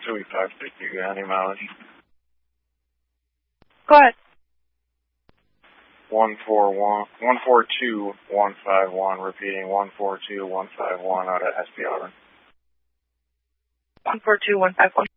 285, you got any mileage? Go ahead. 142151, repeating 142151 out of SB Auburn. 142151.